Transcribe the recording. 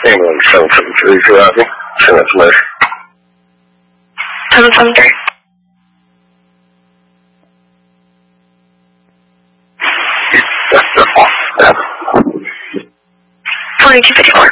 family from Jersey. So it's Liz. I'm from there. 4254.